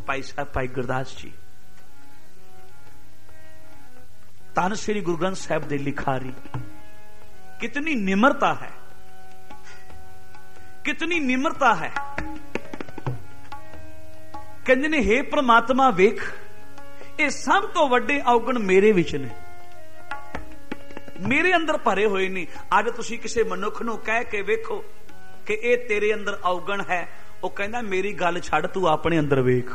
भाई साहब भाई गुरदास जी धन श्री गुरु ग्रंथ साहिब दे लिखारी, कितनी निम्रता है, कितनी निम्रता है। कहंदे ने हे परमात्मा वेख ये सब तो वड्डे अवगुण मेरे विच ने, मेरे अंदर भरे हुए नहीं। अज तुसीं किसी मनुख नूं कह के वेखो कि ये तेरे अंदर अवगुण है, वो कहंदा मेरी गल छड़ तू अपने अंदर वेख,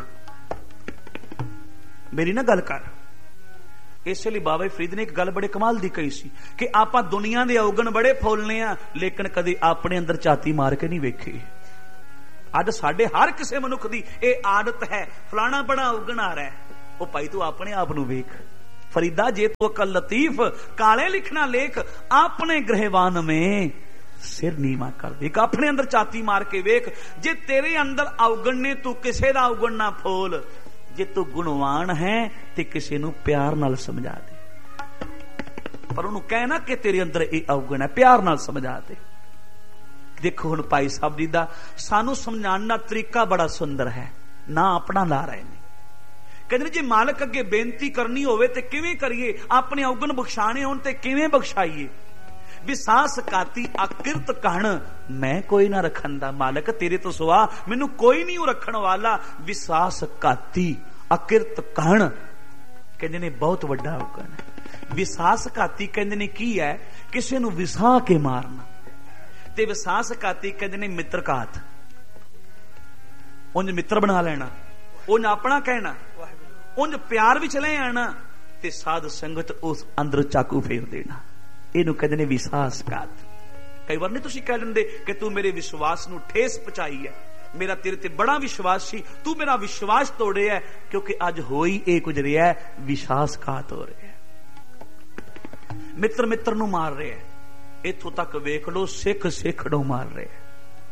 मेरी ना गल कर। इसलिए बाबा फरीद ने एक गल बड़े कमाल दी कही सी कि आपां दुनिया दे अवगुण बड़े फौलने आ, लेकिन कदी अपने अंदर झाती मार के नहीं वेखी। अज साडे हर किसी मनुख दी ये आदत है, फलाना बड़ा अवगुण आ रहा है, वो भाई तू अपने आप नूं वेख। फरीदा जे तू अकल लतीफ काले लिखना लेख, अपने ग्रहवान में सिर नीवा कर देख, अपने अंदर छाती मार के वेख। जे तेरे अंदर अवगुण ने तू किसे दा अवगुण ना फोल, जे तू गुणवान है ते किसी नूं प्यार नाल समझा दे, पर उन्होंने कहना कि तेरे अंदर ये अवगुण है, प्यार नाल समझा दे। देखो हुण भाई साहब जी दा सानू समझाने का तरीका बड़ा सुंदर है, ना अपना ला रहे ने। कहते जे मालक अगे बेनती करनी होवे ते किवें करिए, अपने अवगुण बख्शाने होण ते किवें बख्शाइए। विसास काती अकिरत कहण मैं कोई ना रखन दा, मालक तेरे तो सुआ मैनू कोई नहीं रखण वाला। विसास काती अकिरत कहण कहंदे ने बहुत वड्डा अवगुण है। विसास घाती कहंदे ने की है, किसी नूं विसाह के मारना, ते विसास घाती कहंदे ने मित्र घात, उंज मित्र बना लेना, उंज अपना कहना, उंज प्यार विच ले आना ते साध संगत उस अंदर चाकू फेर देना, इनू कहंदे ने विसास घात। कई बार नहीं तुसीं कह लैंदे कि तू मेरे विश्वास नूं ठेस पहुंचाई है, मेरा तेरे ते बड़ा विश्वास सी, तू मेरा विश्वास तोड़े है, क्योंकि अज होई ये कुछ रहा है, विश्वासघात हो रहा है। मित्र मित्र नूं मार रहे हैं, इथों तक वेख लो सिख सिख नूं मार रहे हैं।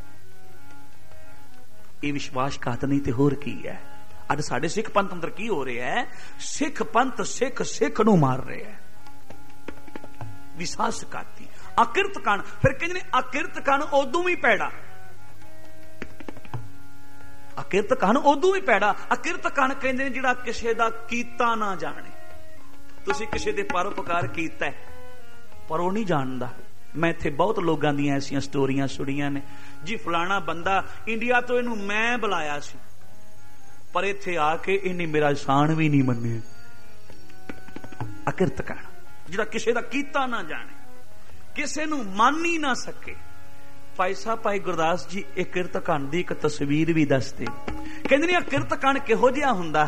ये विश्वासघात नहीं तो होर की है। अज साडे सिख पंथ अंदर की हो रहा है, सिख पंथ सिख सिख नूं मार रहे हैं। विश्वासघाती अकिरत कण, फिर कहंदे ने अकिरत कण उदों भी पैड़ा, अकिरत कण उदों भी पैड़ा। अकिरत कण कहंदे ने जिहड़ा किसी दा कीता ना जाने। तुसीं किसी दे परोपकार कीता है पर वो नहीं जानदा। मैं इत्थे बहुत लोगों दी ऐसियां स्टोरियां सुणियां ने जी, फलाना बंदा इंडिया तो इनू मैं बुलाया सी, पर इत्थे आके इन्हें मेरा शान भी नहीं मन्निया। अकिरत कण जिहड़ा किसी दा कीता ना जाने, किसी नू मान ही ना सके। भाई साहब भाई गुरदास जी एक किरत कण दी एक तस्वीर भी दसदे, कहंदे ने किरत कण किहो जिहा हुंदा